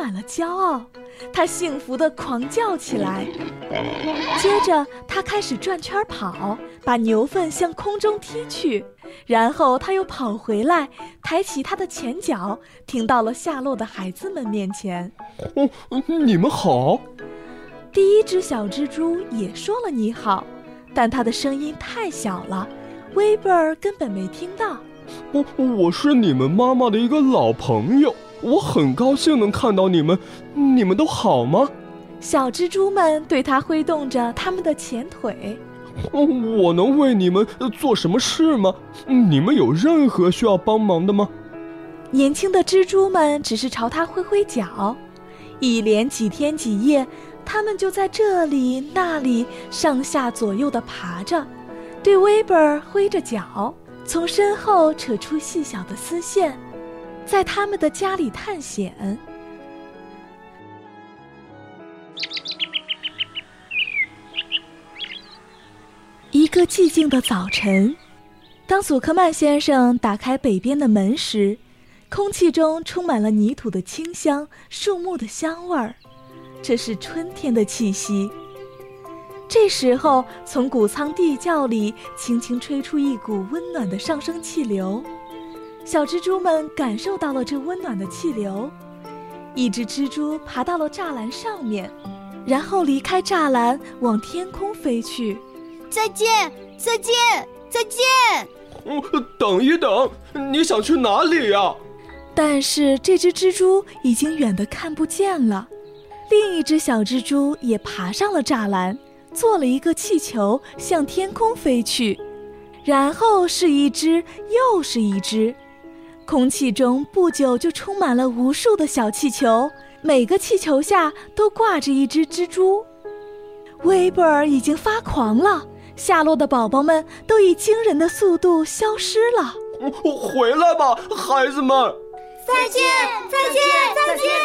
满了骄傲，他幸福地狂叫起来。接着他开始转圈跑，把牛粪向空中踢去，然后他又跑回来，抬起他的前脚，停到了下落的孩子们面前。 你们好。 第一只小蜘蛛也说了你好，但它的声音太小了，威伯尔根本没听到。 我是你们妈妈的一个老朋友，我很高兴能看到你们，你们都好吗？ 小蜘蛛们对它挥动着它们的前腿。 我能为你们做什么事吗？你们有任何需要帮忙的吗？ 年轻的蜘蛛们只是朝它挥挥脚，一连几天几夜，它们就在这里那里上下左右地爬着，对威伯尔挥着脚，从身后扯出细小的丝线，在他们的家里探险。一个寂静的早晨，当祖克曼先生打开北边的门时，空气中充满了泥土的清香，树木的香味儿，这是春天的气息。这时候，从谷仓地窖里轻轻吹出一股温暖的上升气流，小蜘蛛们感受到了这温暖的气流。一只蜘蛛爬到了栅栏上面，然后离开栅栏往天空飞去。 再见，再见，再见！ 等一等，你想去哪里呀？ 但是这只蜘蛛已经远得看不见了。另一只小蜘蛛也爬上了栅栏，做了一个气球向天空飞去，然后是一只又是一只，空气中不久就充满了无数的小气球，每个气球下都挂着一只蜘蛛。威伯尔已经发狂了，下落的宝宝们都以惊人的速度消失了。 回来吧，孩子们！ 再见，再见，再见！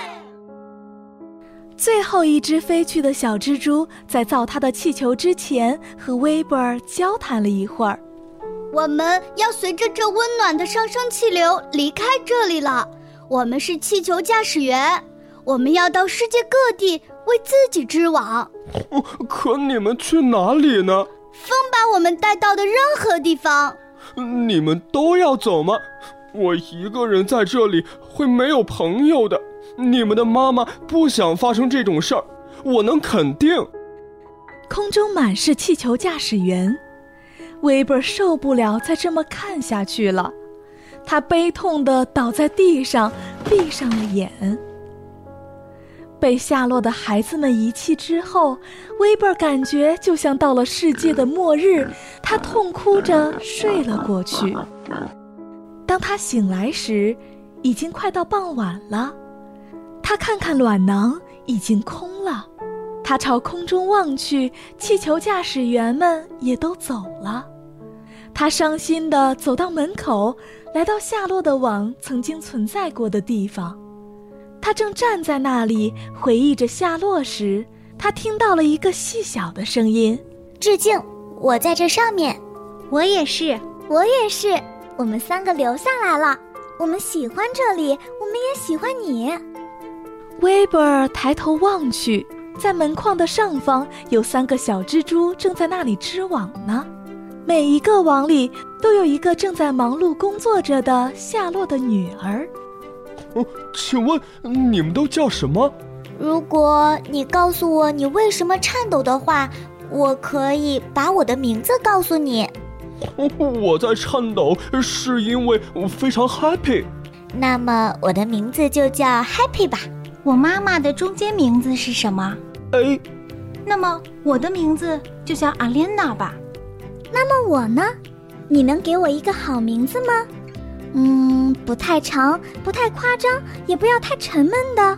最后一只飞去的小蜘蛛在造它的气球之前和威伯尔交谈了一会儿。 我们要随着这温暖的上升气流离开这里了。我们是气球驾驶员，我们要到世界各地为自己织网。 可你们去哪里呢？ 风把我们带到的任何地方。 你们都要走吗？我一个人在这里会没有朋友的。你们的妈妈不想发生这种事儿，我能肯定。 空中满是气球驾驶员，威伯受不了再这么看下去了，他悲痛地倒在地上，闭上了眼。被下落的孩子们遗弃之后，威伯感觉就像到了世界的末日，他痛哭着睡了过去。当他醒来时，已经快到傍晚了。他看看卵囊，已经空了。他朝空中望去，气球驾驶员们也都走了。他伤心地走到门口，来到下落的网曾经存在过的地方。他正站在那里回忆着下落时，他听到了一个细小的声音： 致敬，我在这上面。 我也是， 我也是，我们3个留下来了。我们喜欢这里，我们也喜欢你。 威伯尔抬头望去，在门框的上方有3个小蜘蛛正在那里织网呢，每一个网里都有一个正在忙碌工作着的下落的女儿。 请问你们都叫什么？ 如果你告诉我你为什么颤抖的话，我可以把我的名字告诉你。 我在颤抖是因为我非常 happy。 那么我的名字就叫 Happy 吧。 我妈妈的中间名字是什么？ A。 那么我的名字就叫阿莲娜吧。 那么我呢？你能给我一个好名字吗？不太长，不太夸张，也不要太沉闷的。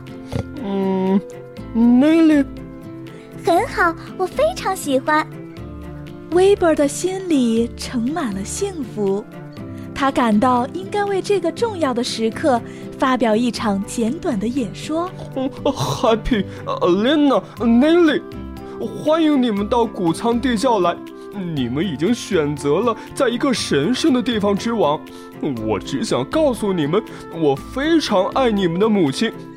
Nelly。 很好，我非常喜欢。 威伯的心里盛满了幸福，他感到应该为这个重要的时刻发表一场简短的演说。 Happy、Alena、Nelly， 欢迎你们到谷仓地窖来。你们已经选择了在一个神圣的地方织网。我只想告诉你们，我非常爱你们的母亲。